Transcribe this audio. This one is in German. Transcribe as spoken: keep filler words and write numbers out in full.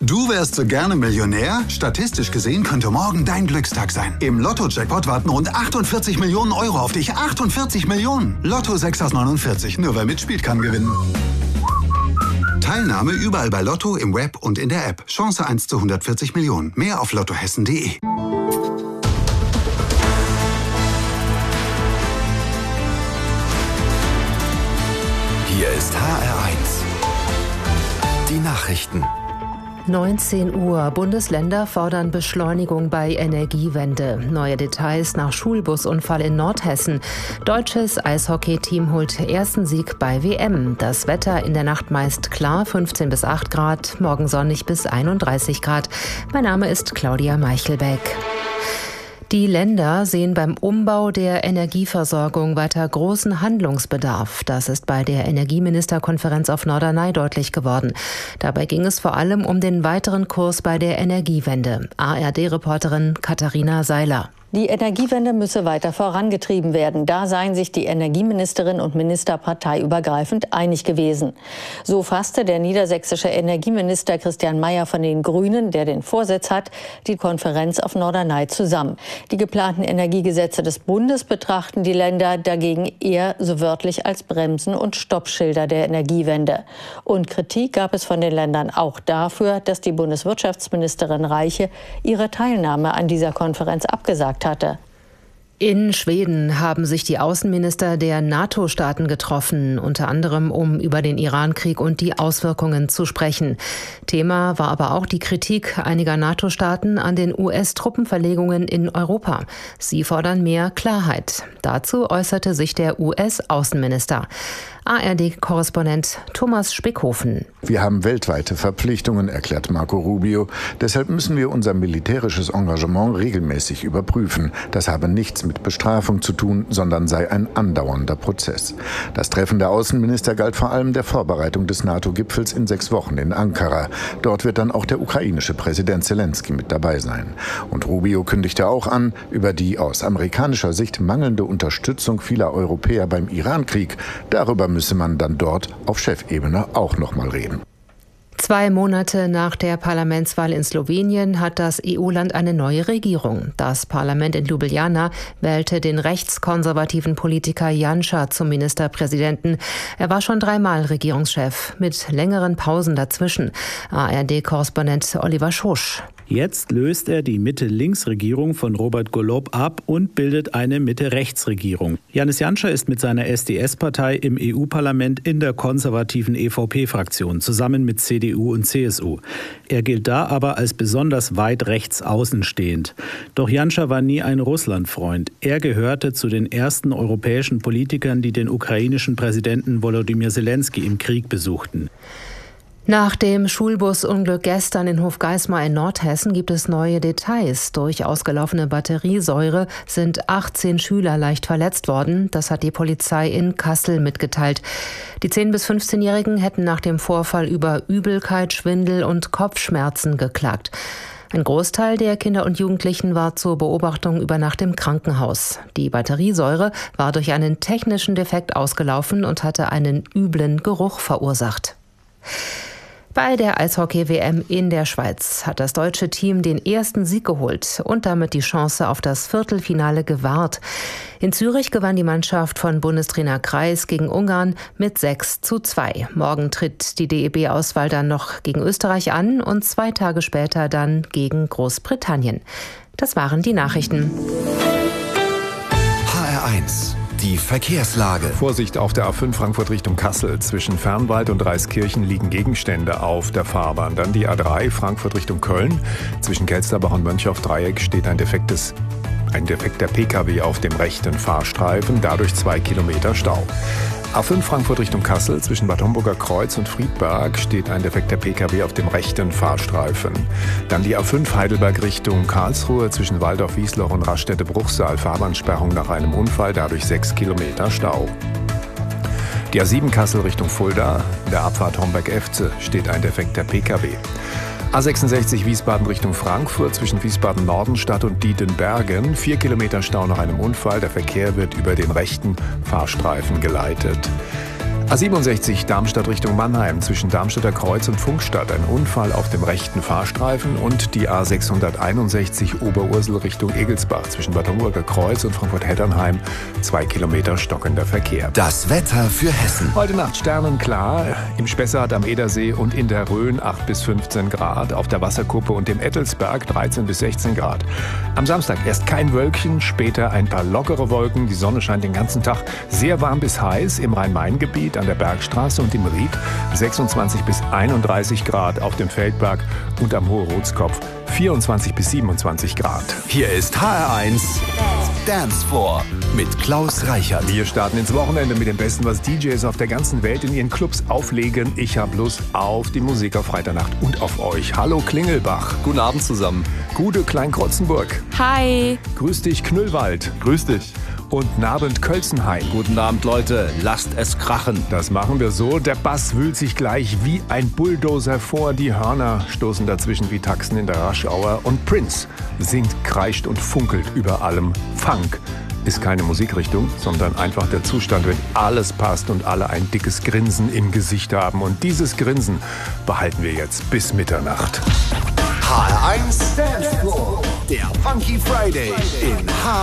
Du wärst so gerne Millionär? Statistisch gesehen könnte morgen dein Glückstag sein. Im Lotto-Jackpot warten rund achtundvierzig Millionen Euro auf dich. achtundvierzig Millionen! Lotto sechs aus neunundvierzig. Nur wer mitspielt, kann gewinnen. Teilnahme überall bei Lotto, im Web und in der App. Chance eins zu hundertvierzig Millionen. Mehr auf lottohessen punkt de. Hier ist H R eins. Die Nachrichten. neunzehn Uhr. Bundesländer fordern Beschleunigung bei Energiewende. Neue Details nach Schulbusunfall in Nordhessen. Deutsches Eishockey-Team holt ersten Sieg bei W M. Das Wetter in der Nacht meist klar, fünfzehn bis acht Grad, morgen sonnig bis einunddreißig Grad. Mein Name ist Claudia Meichelbeck. Die Länder sehen beim Umbau der Energieversorgung weiter großen Handlungsbedarf. Das ist bei der Energieministerkonferenz auf Norderney deutlich geworden. Dabei ging es vor allem um den weiteren Kurs bei der Energiewende. A R D-Reporterin Katharina Seiler. Die Energiewende müsse weiter vorangetrieben werden. Da seien sich die Energieministerin und Minister parteiübergreifend einig gewesen. So fasste der niedersächsische Energieminister Christian Mayer von den Grünen, der den Vorsitz hat, die Konferenz auf Norderney zusammen. Die geplanten Energiegesetze des Bundes betrachten die Länder dagegen eher so wörtlich als Bremsen und Stoppschilder der Energiewende. Und Kritik gab es von den Ländern auch dafür, dass die Bundeswirtschaftsministerin Reiche ihre Teilnahme an dieser Konferenz abgesagt hatte. In Schweden haben sich die Außenminister der NATO-Staaten getroffen, unter anderem um über den Iran-Krieg und die Auswirkungen zu sprechen. Thema war aber auch die Kritik einiger NATO-Staaten an den U S-Truppenverlegungen in Europa. Sie fordern mehr Klarheit. Dazu äußerte sich der U S-Außenminister. A R D-Korrespondent Thomas Spickhofen. Wir haben weltweite Verpflichtungen, erklärt Marco Rubio. Deshalb müssen wir unser militärisches Engagement regelmäßig überprüfen. Das habe nichts mit Bestrafung zu tun, sondern sei ein andauernder Prozess. Das Treffen der Außenminister galt vor allem der Vorbereitung des NATO-Gipfels in sechs Wochen in Ankara. Dort wird dann auch der ukrainische Präsident Zelensky mit dabei sein. Und Rubio kündigte auch an, über die aus amerikanischer Sicht mangelnde Unterstützung vieler Europäer beim Iran-Krieg. Darüber müsse man dann dort auf Chefebene auch noch mal reden. Zwei Monate nach der Parlamentswahl in Slowenien hat das E U-Land eine neue Regierung. Das Parlament in Ljubljana wählte den rechtskonservativen Politiker Janša zum Ministerpräsidenten. Er war schon dreimal Regierungschef, mit längeren Pausen dazwischen. A R D-Korrespondent Oliver Schosch. Jetzt löst er die Mitte-Links-Regierung von Robert Golob ab und bildet eine Mitte-Rechts-Regierung. Janez Janša ist mit seiner S D S-Partei im E U-Parlament in der konservativen E V P-Fraktion, zusammen mit C D U und C S U. Er gilt da aber als besonders weit rechts außenstehend. Doch Janša war nie ein Russlandfreund. Er gehörte zu den ersten europäischen Politikern, die den ukrainischen Präsidenten Volodymyr Zelensky im Krieg besuchten. Nach dem Schulbusunglück gestern in Hofgeismar in Nordhessen gibt es neue Details. Durch ausgelaufene Batteriesäure sind achtzehn Schüler leicht verletzt worden. Das hat die Polizei in Kassel mitgeteilt. Die zehn- bis fünfzehnjährigen hätten nach dem Vorfall über Übelkeit, Schwindel und Kopfschmerzen geklagt. Ein Großteil der Kinder und Jugendlichen war zur Beobachtung über Nacht im Krankenhaus. Die Batteriesäure war durch einen technischen Defekt ausgelaufen und hatte einen üblen Geruch verursacht. Bei der Eishockey-W M in der Schweiz hat das deutsche Team den ersten Sieg geholt und damit die Chance auf das Viertelfinale gewahrt. In Zürich gewann die Mannschaft von Bundestrainer Kreis gegen Ungarn mit sechs zu zwei. Morgen tritt die D E B-Auswahl dann noch gegen Österreich an und zwei Tage später dann gegen Großbritannien. Das waren die Nachrichten. H R eins. Die Verkehrslage. Vorsicht auf der A fünf Frankfurt Richtung Kassel. Zwischen Fernwald und Reiskirchen liegen Gegenstände auf der Fahrbahn. Dann die A drei Frankfurt Richtung Köln. Zwischen Kelsterbach und Mönchhoff-Dreieck steht ein defektes, ein defekter P K W auf dem rechten Fahrstreifen. Dadurch zwei Kilometer Stau. A fünf Frankfurt Richtung Kassel. Zwischen Bad Homburger Kreuz und Friedberg steht ein defekter P K W auf dem rechten Fahrstreifen. Dann die A fünf Heidelberg Richtung Karlsruhe. Zwischen Waldorf-Wiesloch und Raststätte-Bruchsal. Fahrbahnsperrung nach einem Unfall. Dadurch sechs Kilometer Stau. Die A sieben Kassel Richtung Fulda. In der Abfahrt Homberg-Efze steht ein defekter P K W. A sechsundsechzig Wiesbaden Richtung Frankfurt zwischen Wiesbaden-Nordenstadt und Dietenbergen. Vier Kilometer Stau nach einem Unfall. Der Verkehr wird über den rechten Fahrstreifen geleitet. A siebenundsechzig Darmstadt Richtung Mannheim zwischen Darmstädter Kreuz und Funkstadt. Ein Unfall auf dem rechten Fahrstreifen. Und die A sechshunderteinundsechzig Oberursel Richtung Egelsbach zwischen Bad Homburger Kreuz und Frankfurt-Heddernheim. Zwei Kilometer stockender Verkehr. Das Wetter für Hessen. Heute Nacht sternenklar. Im Spessart am Edersee und in der Rhön acht bis fünfzehn Grad. Auf der Wasserkuppe und dem Ettelsberg dreizehn bis sechzehn Grad. Am Samstag erst kein Wölkchen, später ein paar lockere Wolken. Die Sonne scheint den ganzen Tag. Sehr warm bis heiß im Rhein-Main-Gebiet, an der Bergstraße und im Ried. sechsundzwanzig bis einunddreißig Grad auf dem Feldberg und am Hohe-Rotskopf. vierundzwanzig bis siebenundzwanzig Grad. Hier ist H R eins Dance Floor mit Klaus Reichert. Wir starten ins Wochenende mit dem Besten, was D Js auf der ganzen Welt in ihren Clubs auflegen. Ich hab Lust auf die Musik auf Freitagnacht und auf euch. Hallo Klingelbach. Guten Abend zusammen. Gute Kleinkrotzenburg. Hi. Grüß dich Knüllwald. Grüß dich. Und Nabend Kölzenhain. Guten Abend, Leute. Lasst es krachen. Das machen wir so. Der Bass wühlt sich gleich wie ein Bulldozer vor. Die Hörner stoßen dazwischen wie Taxen in der Rush Hour. Und Prince singt, kreischt und funkelt über allem. Funk ist keine Musikrichtung, sondern einfach der Zustand, wenn alles passt und alle ein dickes Grinsen im Gesicht haben. Und dieses Grinsen behalten wir jetzt bis Mitternacht. H R eins Dance Floor. Der Funky Friday in H